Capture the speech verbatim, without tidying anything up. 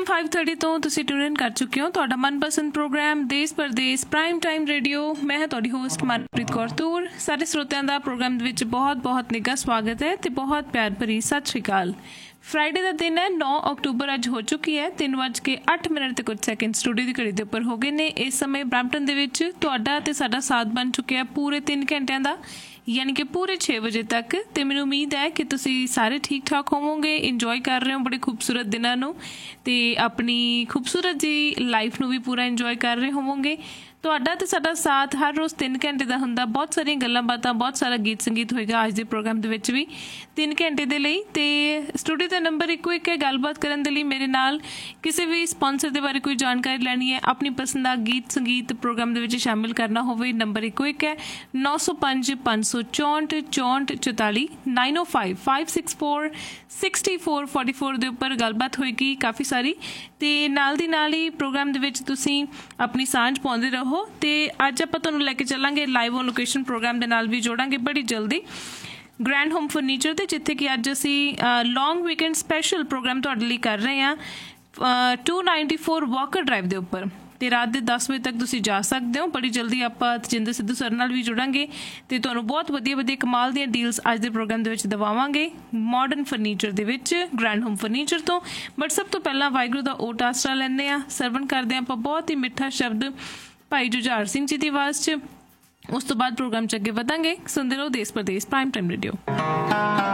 Five thirty तो तुसीं tune in कर चुके हो तुहाडा मनपसंद प्रोग्राम देश परदेस प्राइम टाइम रेडियो। मैं हां तुहाडी होस्ट मनप्रीत कौर तूर। सारे श्रोतिਆਂ ਦਾ प्रोग्राम ਦੇ ਵਿੱਚ बहुत बहुत निघा स्वागत है ਤੇ बहुत प्यार भरी सत श्री अकाल। फ्राइडे का दिन है नौ अक्टूबर अज हो चुकी है तीन वज के अठ मिनट ते कुछ सैकेंड स्टूडियो की घड़ी के उपर हो गए ने। इस समय ब्रैम्पटन दे विच तुहाडा ते साडा साथ बन चुके पूरे तीन घंटिਆਂ ਦਾ यानी कि पूरे छे बजे तक। तो मैनूं उम्मीद है कि तुसी सारे ठीक ठाक होवोगे, इंजॉय कर रहे हो बड़े खूबसूरत दिनां नूं ते अपनी खूबसूरत जी लाइफ नूं भी पूरा इंजॉय कर रहे होवोगे। तुहाडा ते साडा साथ हर रोज़ तीन घंटे का हुंदा। बहुत सारियां गल्लां बातां बहुत सारा गीत संगीत होएगा अज दे प्रोग्राम दे विच भी तीन घंटे दे लई। ते स्टूडियो दा नंबर इक्को एक है गलबात करन दे लई मेरे नाल। किसी भी स्पॉन्सर दे बारे कोई जानकारी लैनी है, अपनी पसंद दा गीत संगीत प्रोग्राम दे विच शामिल करना होवे, नंबर इक्को एक है नौ सौ पंज पाँच सौ चौंठ चौंठ चौताली नाइन ओ five five six four sixty four forty four दे उपर गलबात होएगी काफ़ी सारी। ते नाल दी नाल ही प्रोग्राम दे विच तुसीं अपनी सांझ पाउंदे रहो। तो अज आपां तुहानूं लैके चलांगे लाइव ऑन लोकेशन प्रोग्राम दे नाल भी जोड़ांगे बड़ी जल्दी ग्रैंड होम फर्नीचर ते, जिथे कि अज असी लॉन्ग वीकेंड स्पैशल प्रोग्राम तुहाडे लई कर रहे हैं to ninety four walker drive दे उपर। तो रात के दस बजे तक तुसीं जा सकते हो। बड़ी जल्दी आपां तजिंदर सिद्धू सर नाल भी जुड़ांगे तो तुहानूं बहुत वधिया वधिया कमाल दीयां डील्स अज दे प्रोग्राम दे विच दवावांगे मॉडर्न फर्नीचर दे विच ग्रैंड होम फर्नीचर तो। बट सब तो पहला वाहिगुरू दा ओट आसरा लैंदे आ, सरवण करदे आ आपां बहुत ही मिठा शब्द भाई जुझार सिंह जी की आवाज़ च। उस तो बाद प्रोग्राम च अगे वधांगे। सुनते रहो देश परदेस प्राइम टाइम रेडियो।